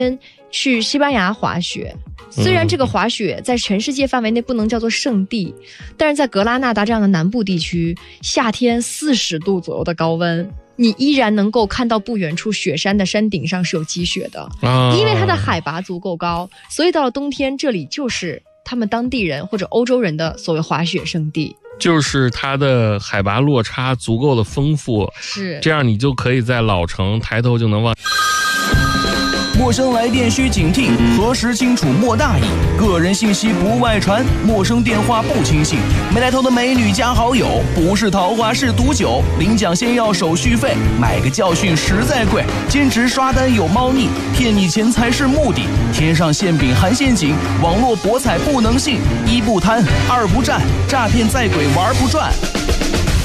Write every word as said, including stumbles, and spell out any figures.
去西班牙滑雪，虽然这个滑雪在全世界范围内不能叫做圣地，但是在格拉纳达这样的南部地区，夏天四十度左右的高温，你依然能够看到不远处雪山的山顶上是有积雪的、啊、因为它的海拔足够高，所以到了冬天这里就是他们当地人或者欧洲人的所谓滑雪圣地， 就是它的海拔落差足够的丰富， 是这样你就可以在老城抬头就能望。 陌生来电需警惕，核实清楚莫大意，个人信息不外传，陌生电话不轻信，没来头的美女加好友，不是桃花是毒酒，领奖先要手续费，买个教训实在贵，兼职刷单有猫腻，骗你钱财是目的，天上馅饼含陷阱，网络博彩不能信，一不贪二不占，诈骗在鬼玩不转。